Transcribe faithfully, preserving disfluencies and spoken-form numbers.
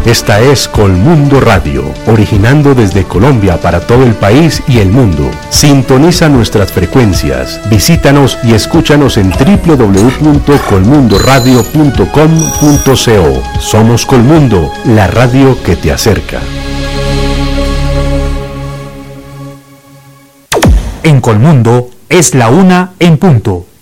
Esta es Colmundo Radio, originando desde Colombia para todo el país y el mundo. Sintoniza nuestras frecuencias, visítanos y escúchanos en doble u doble u doble u punto colmundo radio punto com punto co. Somos Colmundo, la radio que te acerca. En Colmundo es la una en punto.